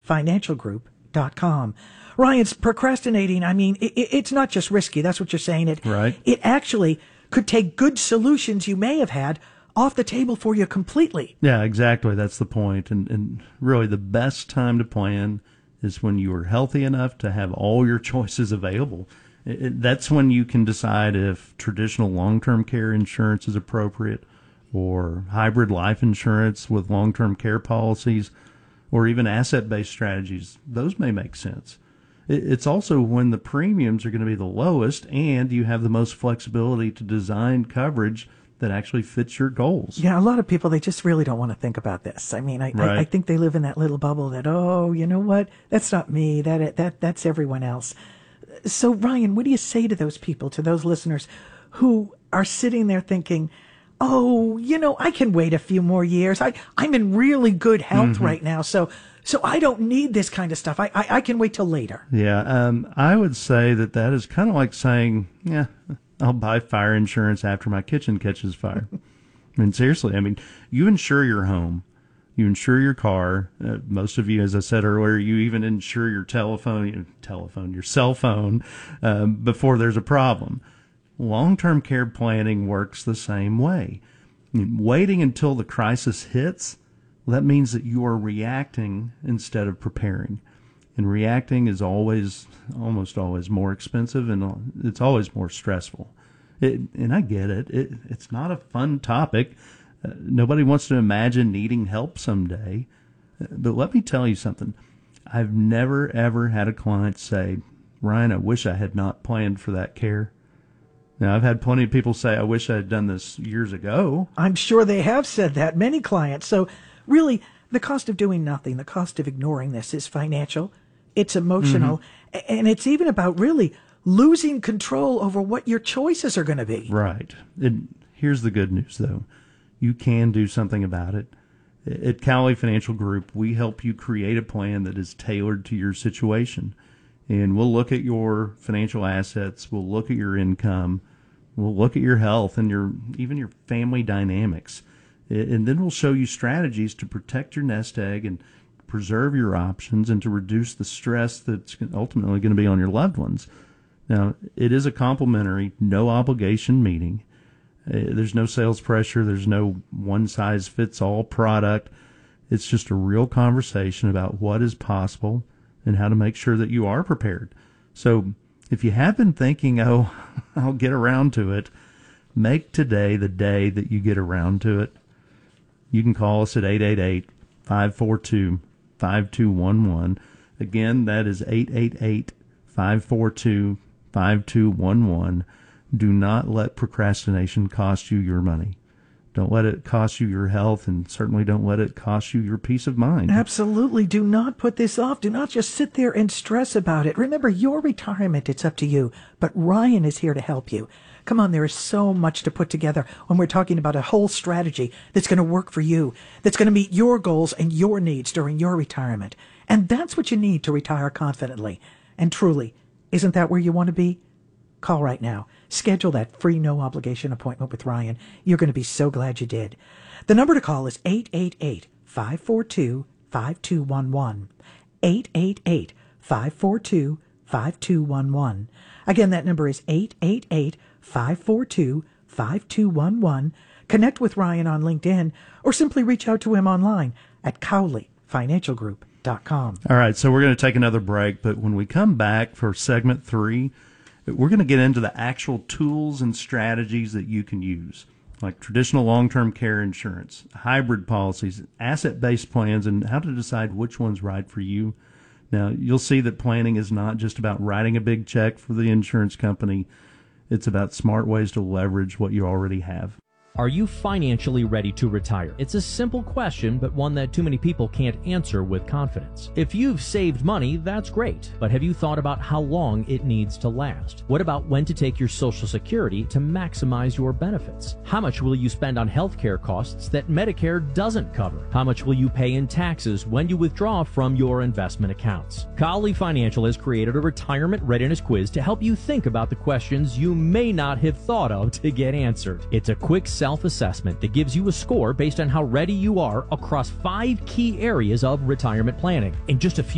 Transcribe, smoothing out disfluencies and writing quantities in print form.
CowleyFinancialGroup.com. Ryan's procrastinating. I mean, it's not just risky. That's what you're saying. Right. It actually could take good solutions you may have had off the table for you completely. Yeah, exactly. That's the point. And really the best time to plan is when you are healthy enough to have all your choices available. That's when you can decide if traditional long-term care insurance is appropriate, or hybrid life insurance with long-term care policies, or even asset-based strategies. Those may make sense. It's also when the premiums are going to be the lowest and you have the most flexibility to design coverage that actually fits your goals. Yeah, a lot of people, they just really don't want to think about this. I mean, I think they live in that little bubble that, oh, you know what? That's not me. That's everyone else. So, Ryan, what do you say to those people, to those listeners who are sitting there thinking, oh, you know, I can wait a few more years. I'm in really good health right now, so I don't need this kind of stuff. I can wait till later. Yeah, I would say that is kind of like saying, yeah, I'll buy fire insurance after my kitchen catches fire. I mean, seriously, you insure your home. You insure your car. Most of you, as I said earlier, you even insure your your cell phone before there's a problem. Long-term care planning works the same way. Waiting until the crisis hits, that means that you are reacting instead of preparing. And reacting is almost always more expensive, and it's always more stressful. And I get it. It's not a fun topic. Nobody wants to imagine needing help someday. But let me tell you something. I've never, ever had a client say, Ryan, I wish I had not planned for that care. Now, I've had plenty of people say, I wish I had done this years ago. I'm sure they have said that, many clients. So really, the cost of doing nothing, the cost of ignoring this is financial, it's emotional, and it's even about really losing control over what your choices are going to be. Right. Here's the good news, though. You can do something about it. At Cowley Financial Group, we help you create a plan that is tailored to your situation. And we'll look at your financial assets, we'll look at your income, we'll look at your health and even your family dynamics. And then we'll show you strategies to protect your nest egg and preserve your options and to reduce the stress that's ultimately going to be on your loved ones. Now, it is a complimentary, no-obligation meeting. There's no sales pressure. There's no one-size-fits-all product. It's just a real conversation about what is possible and how to make sure that you are prepared. So if you have been thinking, oh, I'll get around to it, make today the day that you get around to it. You can call us at 888-542-5211. Again, that is 888-542-5211. Do not let procrastination cost you your money. Don't let it cost you your health, and certainly don't let it cost you your peace of mind. Absolutely. Do not put this off. Do not just sit there and stress about it. Remember, your retirement, it's up to you. But Ryan is here to help you. Come on, there is so much to put together when we're talking about a whole strategy that's going to work for you, that's going to meet your goals and your needs during your retirement. And that's what you need to retire confidently. And truly, isn't that where you want to be? Call right now. Schedule that free no-obligation appointment with Ryan. You're going to be so glad you did. The number to call is 888-542-5211. 888-542-5211. Again, that number is 888-542-5211. Connect with Ryan on LinkedIn or simply reach out to him online at CowleyFinancialGroup.com. All right, so we're going to take another break, but when we come back for segment 3, we're going to get into the actual tools and strategies that you can use, like traditional long-term care insurance, hybrid policies, asset-based plans, and how to decide which one's right for you. Now, you'll see that planning is not just about writing a big check for the insurance company. It's about smart ways to leverage what you already have. Are you financially ready to retire? It's a simple question, but one that too many people can't answer with confidence. If you've saved money, that's great, but have you thought about how long it needs to last? What about when to take your Social Security to maximize your benefits? How much will you spend on healthcare costs that Medicare doesn't cover? How much will you pay in taxes when you withdraw from your investment accounts? Cowley Financial has created a retirement readiness quiz to help you think about the questions you may not have thought of to get answered. It's a quick self-assessment that gives you a score based on how ready you are across 5 key areas of retirement planning. In just a few